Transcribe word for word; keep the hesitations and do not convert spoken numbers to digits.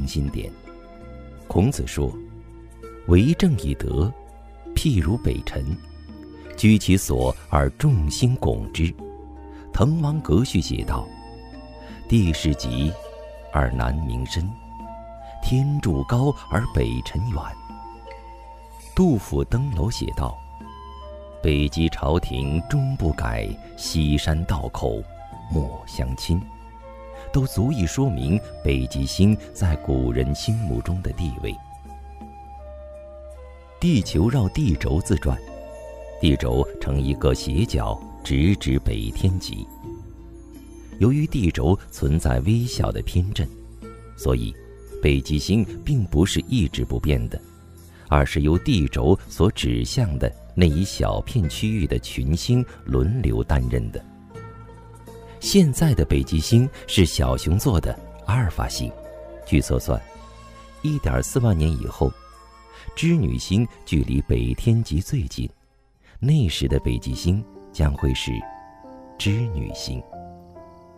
心点。孔子说：“为政以德，譬如北辰，居其所而众星拱之。”滕王阁序写道：“地势极而南溟深，天柱高而北辰远。”杜甫登楼写道：“北极朝廷终不改，西山道口莫相侵。”都足以说明北极星在古人心目中的地位。地球绕地轴自转，地轴呈一个斜角，直指北天极。由于地轴存在微小的偏振，所以北极星并不是一直不变的，而是由地轴所指向的那一小片区域的群星轮流担任的。现在的北极星是小熊座的阿尔法星，据测算 一点四万年以后，织女星距离北天极最近，那时的北极星将会是织女星。